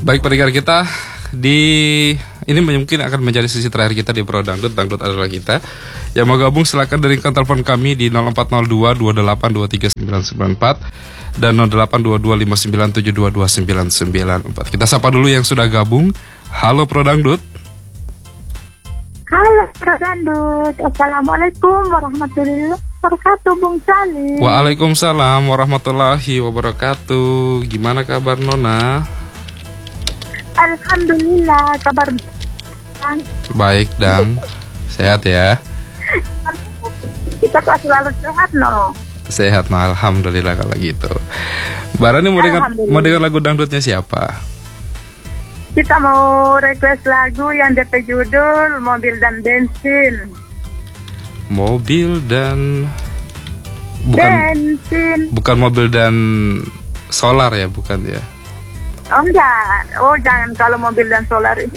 Baik pendengar kita, ini mungkin akan menjadi sesi terakhir kita di Pro Dangdut. Dangdut adalah kita. Yang mau gabung silakan dari telepon kami di 0402 28 23994 dan 0822 59722994. Kita sapa dulu yang sudah gabung. Halo Pro Dangdut. Halo Pro Dangdut. Assalamualaikum warahmatullahi wabarakatuh, Bung Sali. Waalaikumsalam warahmatullahi wabarakatuh. Gimana kabar Nona? Alhamdulillah, kabar baik dan sehat ya. Kita kok selalu sehat no. Sehat nah, alhamdulillah kalau gitu. Barani mau dengar lagu dangdutnya siapa? Kita mau request lagu yang DP judul Mobil dan Bensin. Mobil dan Bensin. Bukan mobil dan solar ya, bukan ya? Oh enggak, jangan kalau mobil dan solar ini.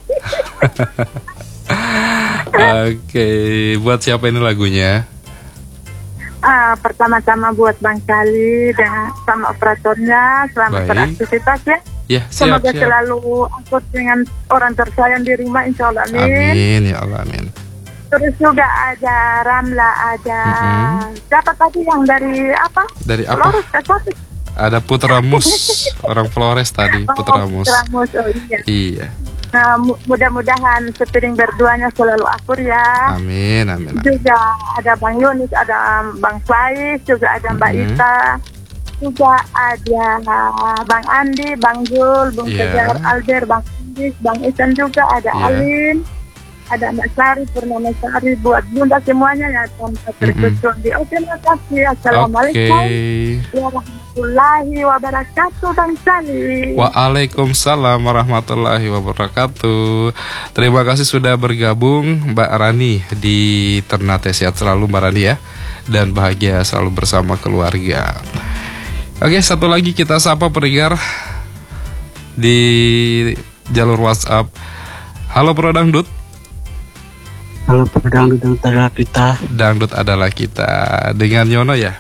Oke, buat siapa ini lagunya? Pertama-tama buat Bang Sali dan sama operatornya, selamat beraktivitas ya. Ya, semoga selalu akut dengan orang tersayang di rumah, insya Allah. Amin ya Allah, amin. Terus juga ada Ramla, ada siapa tadi yang dari apa? Dari apa? Flores, ada Putra Mus, orang Flores tadi, Putra Mus. Iya. Nah, mudah-mudahan sepiring berduanya selalu akur ya. Amin, amin, amin. Juga ada Bang Yunis, ada Bang Faiz, juga ada Mbak Ita, juga ada Bang Andi, Bang Jul, Bung Kejar, Alder, Bang Indis, Bang Isan juga, ada Alin, ada Mbak Sari, Purnama Sari, buat Bunda semuanya ya tanpa terkecuali. Oke, terima kasih. Assalamualaikum warahmatullahi wabarakatuh, Bang Sali. Waalaikumsalam warahmatullahi wabarakatuh. Terima kasih sudah bergabung Mbak Rani di Ternate. Sehat selalu Mbak Rani ya, dan bahagia selalu bersama keluarga. Oke, satu lagi kita sapa pendengar di jalur WhatsApp. Halo Pro Dangdut. Halo Pro Dangdut adalah kita. Dangdut adalah kita. Dengan Yono ya?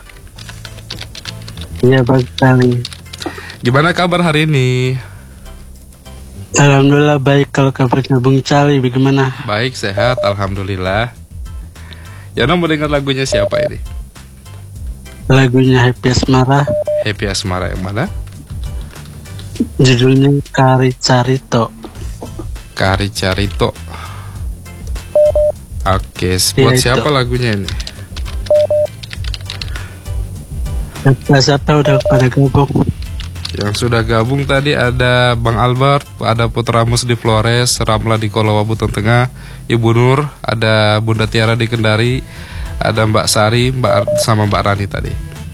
Iya Bang Sali. Gimana kabar hari ini? Alhamdulillah baik. Kalau kabarnya Bung Sali bagaimana? Baik, sehat, alhamdulillah. Yono mau dengar lagunya siapa ini? Lagunya Happy Asmara. Happy Asmara yang mana? Judulnya Kari Carito. Kari Carito. Oke, buat siapa lagunya ini? Siapa udah pada gabung? Yang sudah gabung tadi ada Bang Albert, ada Putra Mus di Flores, Ramla di Kolawabu Tengah, Ibu Nur, ada Bunda Tiara di Kendari, ada Mbak Sari, sama Mbak Rani tadi.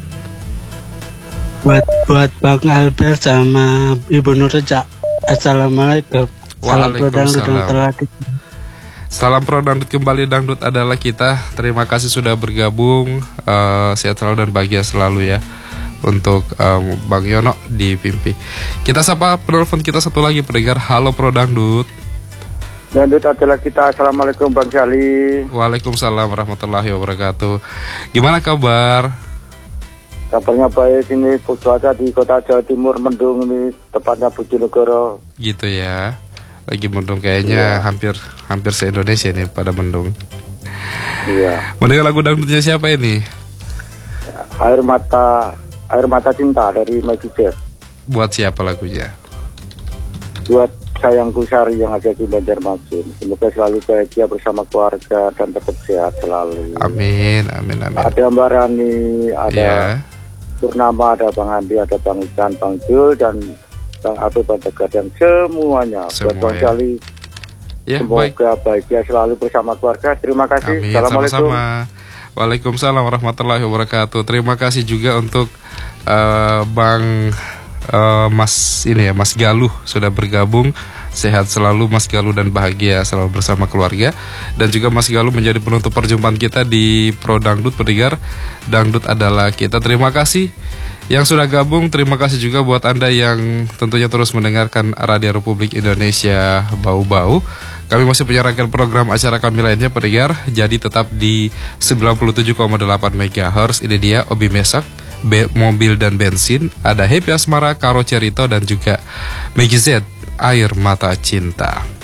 Buat Bang Albert sama Ibu Nur saja. Assalamualaikum. Waalaikumsalam. Salam Pro Dangdut kembali, Dangdut adalah kita. Terima kasih sudah bergabung. Sehat selalu dan bahagia selalu ya. Untuk Bang Yono di Pimpi. Kita sapa penelpon kita satu lagi pendengar. Halo Pro Dangdut. Dangdut adalah kita. Assalamualaikum Bang Sali. Waalaikumsalam warahmatullahi wabarakatuh. Gimana kabar? Kabarnya baik, ini cuaca di kota Jawa Timur mendung, ini tepatnya Bojonegoro. Gitu ya. Lagi mendung kayaknya hampir se-Indonesia nih pada mendung. Iya. Mendengar lagu dangdutnya siapa ini? Air mata cinta dari Magic. Buat siapa lagunya? Buat sayangku Sari yang ada di Banjarmasin. Semoga selalu bahagia bersama keluarga dan tetap sehat selalu. Amin, amin, amin. Ada Mbak Rani, ada Purnama, ada Bang Andi, ada Bang Isan, Bang Jul, dan Bang Abel, Bang Tegar, dan semuanya. Buat Bang Sali, semoga bahagia selalu bersama keluarga. Terima kasih. Amin, Assalamualaikum. sama-sama. Waalaikumsalam warahmatullahi wabarakatuh. Terima kasih juga untuk Bang Mas Galuh sudah bergabung. Sehat selalu Mas Galuh dan bahagia selalu bersama keluarga. Dan juga Mas Galuh menjadi penutup perjumpaan kita di Pro Dangdut pendengar. Dangdut adalah kita. Terima kasih yang sudah gabung. Terima kasih juga buat Anda yang tentunya terus mendengarkan Radio Republik Indonesia Bau-Bau. Kami masih menyiarkan program acara kami lainnya pendengar. Jadi tetap di 97,8 MHz. Ini dia Obi Mesak mobil dan bensin, ada Happy Asmara, Karo Cerito, dan juga Meggy Z, Air Mata Cinta.